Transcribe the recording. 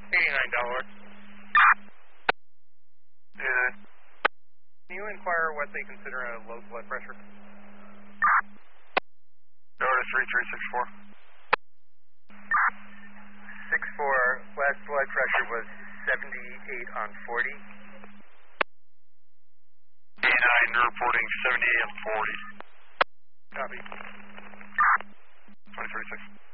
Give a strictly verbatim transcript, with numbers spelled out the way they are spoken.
eighty-nine Delaware. Yeah. Can you inquire what they consider a low blood pressure? Go to three three six four. six four, last blood pressure was seventy-eight on forty. A nine, reporting seventy-eight on forty. Copy. twenty thirty-six.